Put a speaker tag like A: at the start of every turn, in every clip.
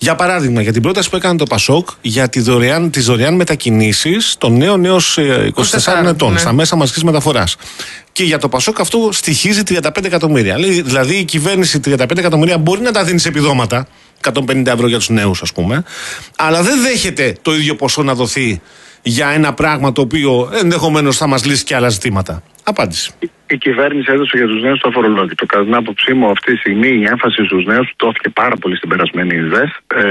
A: Για παράδειγμα, για την πρόταση που έκανε το ΠΑΣΟΚ για τις δωρεάν μετακινήσεις των νέων έως 24 ετών στα μέσα μαζικής μεταφοράς. Και για το ΠΑΣΟΚ αυτό στοιχίζει 35 εκατομμύρια. Δηλαδή η κυβέρνηση 35 εκατομμύρια μπορεί να τα δίνει σε επιδόματα, 150 ευρώ για τους νέους ας πούμε, αλλά δεν δέχεται το ίδιο ποσό να δοθεί για ένα πράγμα το οποίο ενδεχομένως θα μας λύσει και άλλα ζητήματα. Απάντηση.
B: Η κυβέρνηση έδωσε για τους νέους το αφορολόγητο. Κατά την άποψή μου, αυτή τη στιγμή η έμφαση στους νέους δόθηκε πάρα πολύ στην περασμένη ΔΕΘ.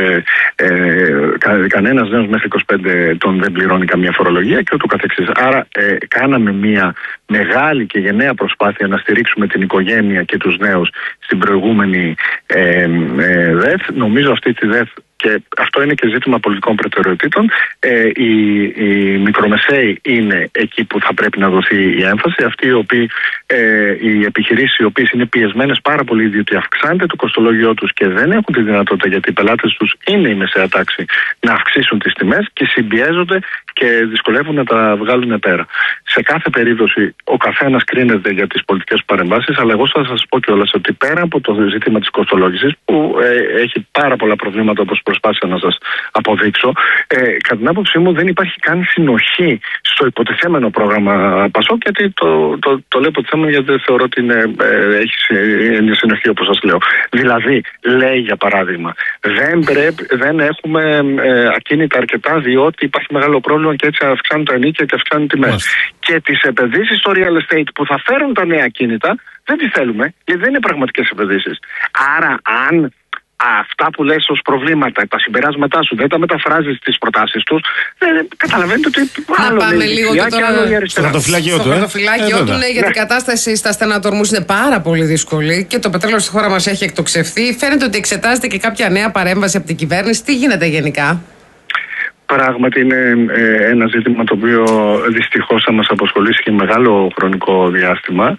B: Κανένας νέος μέχρι 25 ετών δεν πληρώνει καμία φορολογία και ούτω καθεξής. Άρα, κάναμε μια μεγάλη και γενναία προσπάθεια να στηρίξουμε την οικογένεια και τους νέους στην προηγούμενη ΔΕΘ. Νομίζω αυτή τη ΔΕΘ, και αυτό είναι και ζήτημα πολιτικών προτεραιοτήτων, οι μικρομεσαίοι είναι εκεί που θα πρέπει να δοθεί η έμφαση. Αυτοί οι επιχειρήσεις οι οποίες είναι πιεσμένες πάρα πολύ διότι αυξάνεται το κοστολόγιο τους και δεν έχουν τη δυνατότητα, γιατί οι πελάτες τους είναι η μεσαία τάξη, να αυξήσουν τις τιμές και συμπιέζονται και δυσκολεύουν να τα βγάλουν πέρα. Σε κάθε περίπτωση ο καθένας κρίνεται για τις πολιτικές παρεμβάσεις, αλλά εγώ θα σας πω κιόλας ότι πέρα από το ζήτημα της κοστολόγησης, που έχει πάρα πολλά προβλήματα όπως προσπάθησα να σας αποδείξω, κατά την άποψή μου δεν υπάρχει καν συνοχή στο υποτιθέμενο πρόγραμμα ΠΑΣΟΚ, γιατί το λέω υποτιθέμενο γιατί δεν θεωρώ ότι έχει συνοχή όπως σας λέω. Δηλαδή, λέει για παράδειγμα, δεν έχουμε ακίνητα αρκετά διότι υπάρχει μεγάλο πρόβλημα και έτσι αυξάνουν τα ενίκια και αυξάνουν τιμές. Και τις επενδύσεις στο real estate που θα φέρουν τα νέα ακίνητα δεν τις θέλουμε, γιατί δεν είναι πραγματικές επενδύσεις. Άρα, αν αυτά που λες ως προβλήματα, τα συμπεράσματά σου δεν τα μεταφράζεις στις προτάσεις τους, καταλαβαίνετε ότι
C: να πάμε λίγο και τώρα
A: στο χαρτοφυλάκιό του.
C: Γιατί η κατάσταση στα στενατορμούς είναι πάρα πολύ δύσκολη και το πετρέλαιο στη χώρα μας έχει εκτοξευθεί. Φαίνεται ότι εξετάζεται και κάποια νέα παρέμβαση από την κυβέρνηση. Τι γίνεται γενικά?
B: Πράγματι είναι ένα ζήτημα το οποίο δυστυχώς θα μας απασχολήσει και μεγάλο χρονικό διάστημα.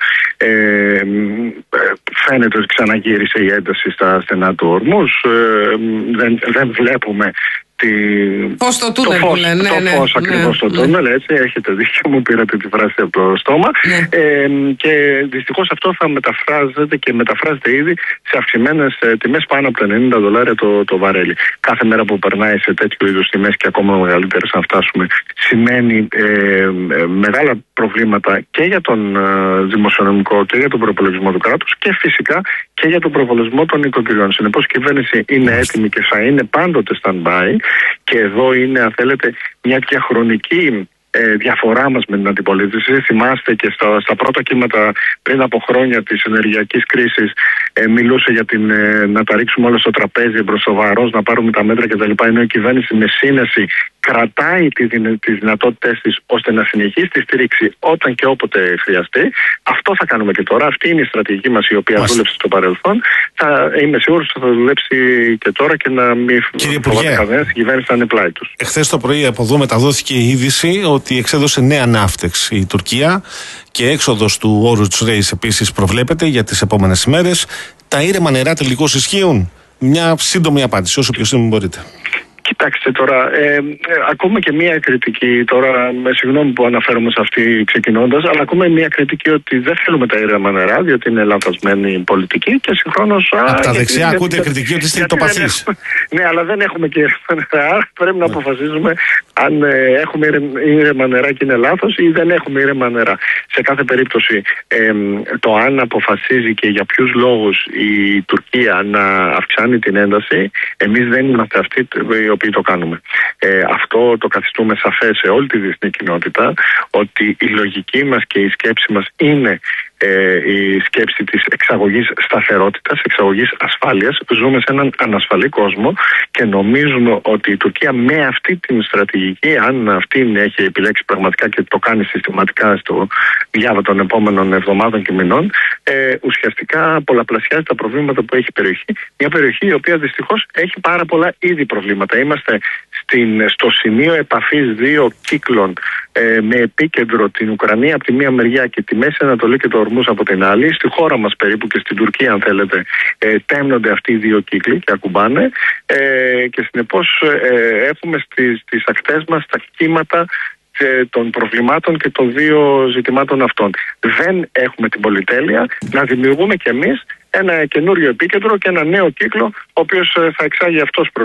B: Φαίνεται ότι ξαναγύρισε η ένταση στα στενά του Ορμούς. Δεν βλέπουμε
C: φως στο τούνελ,
B: φως ακριβώς στο τούνελ, έτσι, έχετε δίκιο, μου πήρατε τη φράση από το στόμα. Και δυστυχώς αυτό θα μεταφράζεται και μεταφράζεται ήδη σε αυξημένες τιμές πάνω από τα $90 το βαρέλι. Κάθε μέρα που περνάει σε τέτοιου είδους τιμές και ακόμα μεγαλύτερες αν φτάσουμε, σημαίνει μεγάλα προβλήματα και για τον δημοσιονομικό και για τον προπολογισμό του κράτους και φυσικά και για τον προπολογισμό των οικοκυριών. Συνεπώς η κυβέρνηση είναι έτοιμη και θα είναι πάντοτε stand-by. Και εδώ είναι, αν θέλετε, μια διαχρονική διαφορά μας με την αντιπολίτευση. Θυμάστε και στα πρώτα κύματα πριν από χρόνια της ενεργειακής κρίσης μιλούσε για να τα ρίξουμε όλα στο τραπέζι μπροστοβαρός, να πάρουμε τα μέτρα κτλ. Ενώ η κυβέρνηση με σύνεση κρατάει τις δυνατότητες της ώστε να συνεχίσει τη στήριξη όταν και όποτε χρειαστεί. Αυτό θα κάνουμε και τώρα. Αυτή είναι η στρατηγική μας, η οποία δούλεψε στο παρελθόν. Είμαι σίγουρος ότι θα δουλέψει και τώρα και να μην φοβάται κανένας. Η κυβέρνηση θα είναι πλάι τους.
A: Εχθές το πρωί από εδώ μεταδόθηκε η είδηση ότι εξέδωσε νέα ναύτεξ η Τουρκία και έξοδος του Oruç Reis επίσης προβλέπεται για τις επόμενες ημέρες. Τα ήρεμα νερά τελικώς ισχύουν? Μια σύντομη απάντηση, όσο πιο σύντομη μπορείτε.
B: Κοιτάξτε τώρα, ακούμε και μία κριτική, τώρα με συγγνώμη που αναφέρομαι σε αυτή ξεκινώντας, αλλά ακούμε μία κριτική ότι δεν θέλουμε τα ήρεμα νερά, διότι είναι λανθασμένη πολιτική και συγχρόνως...
A: Από τα δεξιά ακούτε κριτική ότι είστε τοπαθείς.
B: Ναι, αλλά δεν έχουμε και ήρεμα νερά, πρέπει να αποφασίζουμε αν έχουμε ήρεμα νερά και είναι λάθος ή δεν έχουμε ήρεμα νερά. Σε κάθε περίπτωση, το αν αποφασίζει και για ποιους λόγους η Τουρκία να αυξάνει την ένταση, εμείς δεν είμαστε αυτοί οι οποίοι το κάνουμε. Αυτό το καθιστούμε σαφές σε όλη τη διεθνή κοινότητα, ότι η λογική μας και η σκέψη μας είναι η σκέψη της εξαγωγής σταθερότητας, εξαγωγής ασφάλειας. Ζούμε σε έναν ανασφαλή κόσμο και νομίζουμε ότι η Τουρκία με αυτή την στρατηγική, αν αυτήν έχει επιλέξει πραγματικά και το κάνει συστηματικά στο διάβα των επόμενων εβδομάδων και μηνών, ουσιαστικά πολλαπλασιάζει τα προβλήματα που έχει η περιοχή. Μια περιοχή η οποία δυστυχώς έχει πάρα πολλά ήδη προβλήματα. Είμαστε στο σημείο επαφής δύο κύκλων με επίκεντρο την Ουκρανία από τη μία μεριά και τη Μέση Ανατολή και το Ορμούς από την άλλη. Στη χώρα μας περίπου και στην Τουρκία, αν θέλετε, τέμνονται αυτοί οι δύο κύκλοι και ακουμπάνε και συνεπώς έχουμε στις ακτές μας τα κύματα των προβλημάτων και των δύο ζητημάτων αυτών. Δεν έχουμε την πολυτέλεια να δημιουργούμε κι εμείς ένα καινούριο επίκεντρο και ένα νέο κύκλο, ο οποίος θα εξάγει αυτός